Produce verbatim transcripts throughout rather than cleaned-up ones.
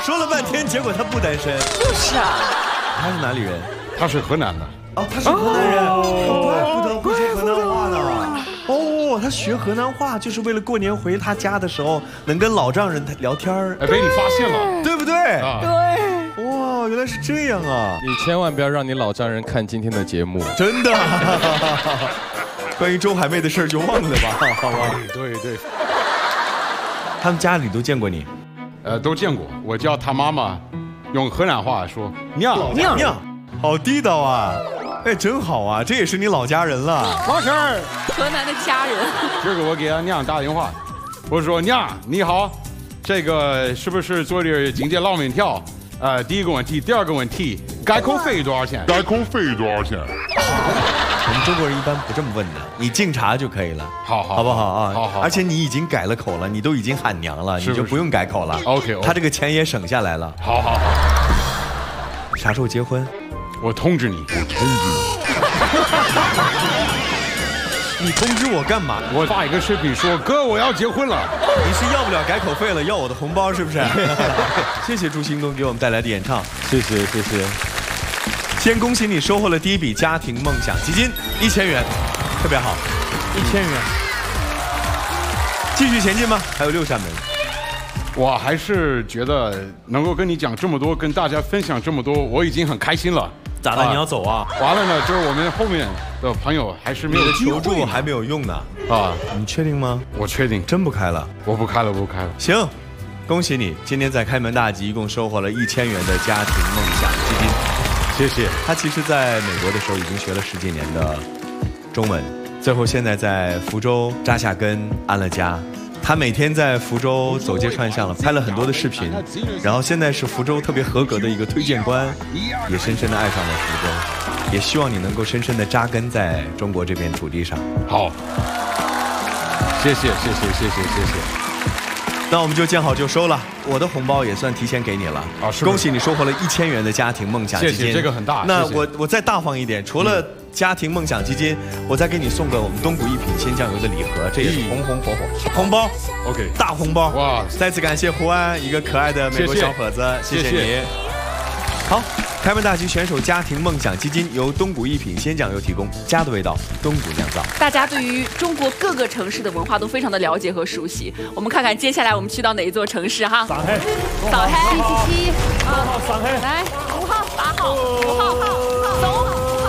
说了半天，结果他不单身。 就是啊。 他是哪里人？ 他是河南的。 哦，他是河南人，哦，怪不得会说河南话呢。哦，他学河南话就是为了过年回他家的时候能跟老丈人聊天儿。 哎，被你发现了， 对不对？ 啊， 对。 哇，原来是这样啊！ 你千万不要让你老丈人看今天的节目， 真的。关于周海媚的事儿就忘了吧，好吧？ 对对。 他们家里都见过你， 呃，都见过。我叫他妈妈，用河南话说娘娘娘，好地道啊！哎，真好啊，这也是你老家人了。 老婶儿， 河南的家人。 今儿个我给俺娘打电话，我说娘你好，这个是不是做点经济捞面条？呃，第一个问题，第二个问题，改口费多少钱？改口费多少钱？ 我们中国人一般不这么问的，你敬茶就可以了。 好好， 好不好啊？ 好好。 而且你已经改了口了，你都已经喊娘了，你就不用改口了。 OK， 他这个钱也省下来了。 好好好。 啥时候结婚？ 我通知你，我通知你。你通知我干嘛？ 我发一个视频说哥我要结婚了。 你是要不了改口费了，要我的红包是不是？谢谢朱兴东给我们带来的演唱， 谢谢谢谢。 先恭喜你收获了第一笔家庭梦想基金一千元，特别好，一千元。继续前进吗？还有六扇门。 我还是觉得能够跟你讲这么多，跟大家分享这么多，我已经很开心了。 咋的？啊、你要走啊？ 完了呢，就是我们后面的朋友还是没有求助，还没有用呢。啊，你确定吗？ 我确定， 真不开了。 我不开了，不开了。 行，恭喜你，今天在开门大吉一共收获了一千元的家庭梦想基金。谢谢。他其实在美国的时候已经学了十几年的中文，最后现在在福州扎下根安了家。他每天在福州走街串巷了，拍了很多的视频，然后现在是福州特别合格的一个推荐官，也深深的爱上了福州，也希望你能够深深的扎根在中国这片土地上。 好，谢谢谢谢谢谢谢谢。 那我们就见好就收了，我的红包也算提前给你了啊！恭喜你收获了一千元的家庭梦想基金， 谢谢，这个很大。 那我我再大方一点，除了家庭梦想基金，我再给你送个我们东谷一品鲜酱油的礼盒，这也是红红火火红包 ，OK， 大红包哇！ 再次感谢胡安，一个可爱的美国小伙子，谢谢你。好，开门大吉选手家庭梦想基金由东谷一品鲜酱油提供，家的味道，东谷酿造。 大家对于中国各个城市的文化都非常的了解和熟悉，我们看看接下来我们去到哪一座城市哈？ 上海， 上海，七七七， 啊，上海， 来，五号、八号、五号号，走。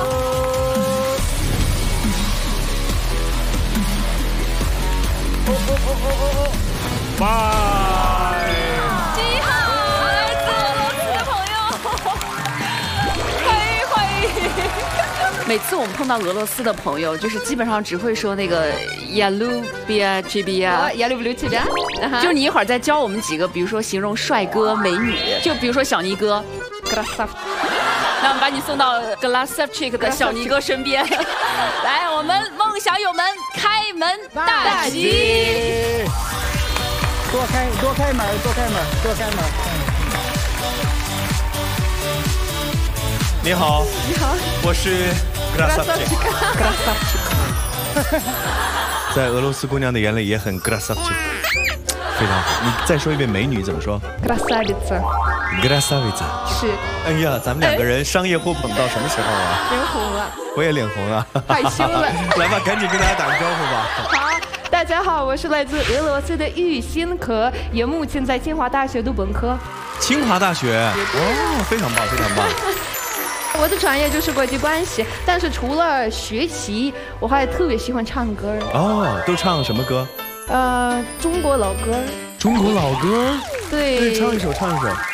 哦哦哦哦哦哦，拜。 几号？来自俄罗斯的朋友，嘿嘿。每次我们碰到俄罗斯的朋友，就是基本上只会说那个亚鲁比亚这比亚，亚鲁比鲁这比亚。就你一会儿再教我们几个，比如说形容帅哥美女，就比如说小尼哥，格拉萨。那我们把你送到格拉萨奇克的小尼哥身边。来，我们梦想友们开门大吉。 多开多开门，多开门，多开门。 你好， 你好， 我是格拉萨奇克，格拉萨奇克。在俄罗斯姑娘的眼里也很格拉萨奇克，非常好。你再说一遍美女怎么说？ 格拉萨维兹。 格拉萨维兹。 是。 哎呀，咱们两个人商业互捧到什么时候啊？ 脸红了。 我也脸红了， 害羞了。 来吧，赶紧跟大家打个招呼吧。 好，大家好，我是来自俄罗斯的玉新可，也目前在清华大学读本科。 清华大学，哦，非常棒，非常棒。 我的专业就是国际关系，但是除了学习，我还特别喜欢唱歌。 哦，都唱什么歌？ 呃，中国老歌。 中国老歌？ 对。 对，唱一首，唱一首。